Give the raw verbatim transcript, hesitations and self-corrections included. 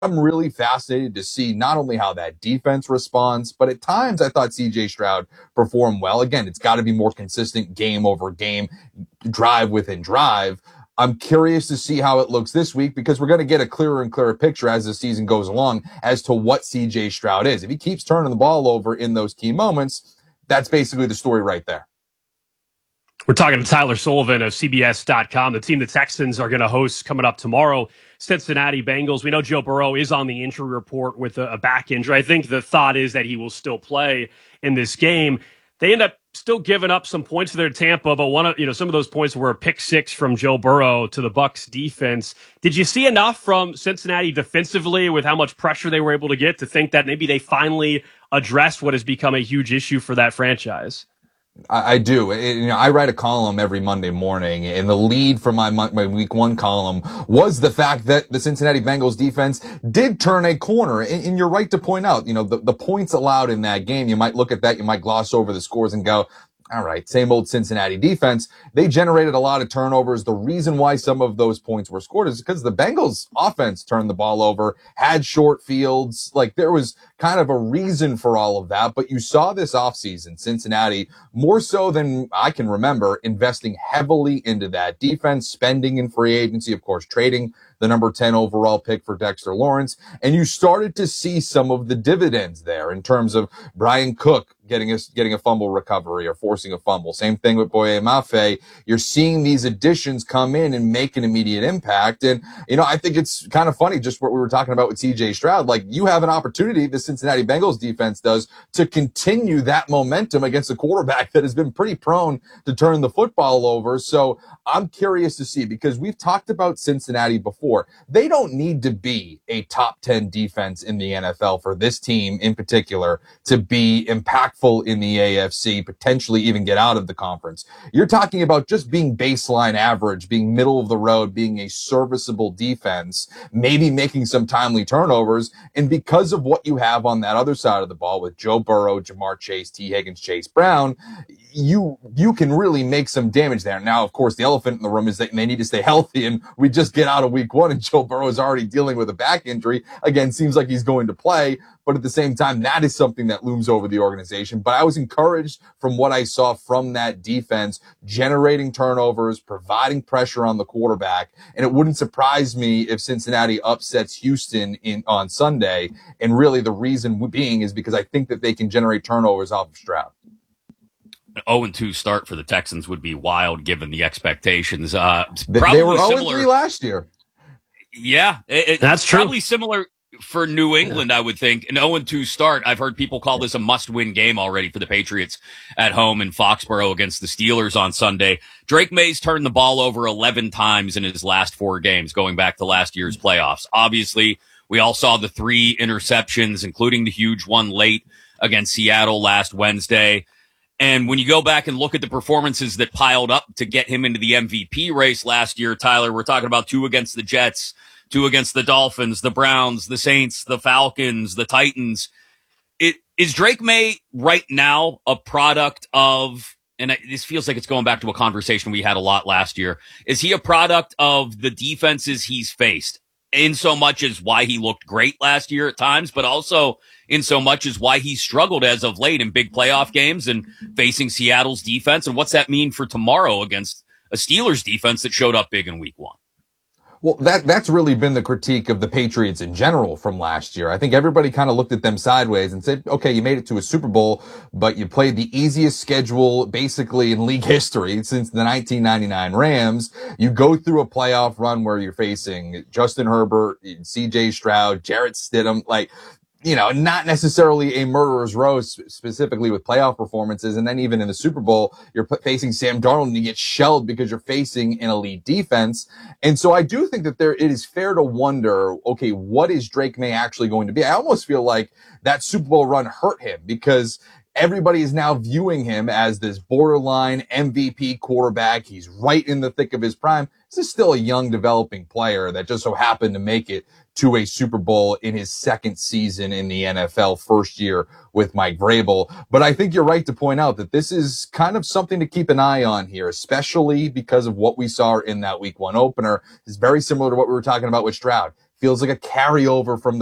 I'm really fascinated to see not only how that defense responds, but at times I thought C J Stroud performed well. Again, it's got to be more consistent game over game, drive within drive. I'm curious to see how it looks this week because we're going to get a clearer and clearer picture as the season goes along as to what C J Stroud is. If he keeps turning the ball over in those key moments, that's basically the story right there. We're talking to Tyler Sullivan of C B S dot com. The team the Texans are going to host coming up tomorrow, Cincinnati Bengals. We know Joe Burrow is on the injury report with a, a back injury. I think the thought is that he will still play in this game. They end up still giving up some points to their Tampa, but one of you know some of those points were a pick six from Joe Burrow to the Bucs defense. Did you see enough from Cincinnati defensively with how much pressure they were able to get to think that maybe they finally addressed what has become a huge issue for that franchise? I, I do. It, you know, I write a column every Monday morning, and the lead for my my week one column was the fact that the Cincinnati Bengals defense did turn a corner. And, and you're right to point out, you know, the, the points allowed in that game. You might look at that, you might gloss over the scores and go, all right, same old Cincinnati defense. They generated a lot of turnovers. The reason why some of those points were scored is because the Bengals offense turned the ball over, had short fields. Like there was kind of a reason for all of that. But you saw this offseason, Cincinnati, more so than I can remember, investing heavily into that defense, spending in free agency, of course, trading the number ten overall pick for Dexter Lawrence. And you started to see some of the dividends there in terms of Brian Cook getting a, getting a fumble recovery or forcing a fumble. Same thing with Boye Mafe. You're seeing these additions come in and make an immediate impact. And, you know, I think it's kind of funny, just what we were talking about with C J Stroud. Like, you have an opportunity, the Cincinnati Bengals defense does, to continue that momentum against a quarterback that has been pretty prone to turn the football over. So I'm curious to see, because we've talked about Cincinnati before. They don't need to be a top ten defense in the N F L for this team in particular to be impactful in the A F C, potentially even get out of the conference. You're talking about just being baseline average, being middle of the road, being a serviceable defense, maybe making some timely turnovers. And because of what you have on that other side of the ball with Joe Burrow, Jamar Chase, T. Higgins, Chase Brown, you you can really make some damage there. Now, of course, the elephant in the room is that they need to stay healthy, and we just get out of week one and Joe Burrow is already dealing with a back injury. Again, seems like he's going to play, but at the same time, that is something that looms over the organization. But I was encouraged from what I saw from that defense, generating turnovers, providing pressure on the quarterback, and it wouldn't surprise me if Cincinnati upsets Houston in on Sunday. And really the reason being is because I think that they can generate turnovers off of Stroud. An oh and two start for the Texans would be wild given the expectations. Uh, they, they were oh and three last year. Yeah, it, that's true. Probably similar for New England, yeah. I would think. An oh and two start. I've heard people call this a must-win game already for the Patriots at home in Foxborough against the Steelers on Sunday. Drake Maye's turned the ball over eleven times in his last four games, going back to last year's playoffs. Obviously, we all saw the three interceptions, including the huge one late against Seattle last Wednesday. And when you go back and look at the performances that piled up to get him into the M V P race last year, Tyler, we're talking about two against the Jets, two against the Dolphins, the Browns, the Saints, the Falcons, the Titans. It, is Drake Maye right now a product of, and this feels like it's going back to a conversation we had a lot last year, is he a product of the defenses he's faced? In so much as why he looked great last year at times, but also in so much as why he struggled as of late in big playoff games and facing Seattle's defense. And what's that mean for tomorrow against a Steelers defense that showed up big in week one? Well, that that's really been the critique of the Patriots in general from last year. I think everybody kind of looked at them sideways and said, okay, you made it to a Super Bowl, but you played the easiest schedule basically in league history since the nineteen ninety-nine Rams. You go through a playoff run where you're facing Justin Herbert, C J Stroud, Jarrett Stidham, like, you know, not necessarily a murderer's row specifically with playoff performances. And then even in the Super Bowl, you're facing Sam Darnold and you get shelled because you're facing an elite defense. And so I do think that there, it is fair to wonder, okay, what is Drake Maye actually going to be? I almost feel like that Super Bowl run hurt him because everybody is now viewing him as this borderline M V P quarterback. He's right in the thick of his prime. This is still a young developing player that just so happened to make it to a Super Bowl in his second season in the N F L, first year with Mike Vrabel. But I think you're right to point out that this is kind of something to keep an eye on here, especially because of what we saw in that week one opener. It's very similar to what we were talking about with Stroud. feels like a carryover from the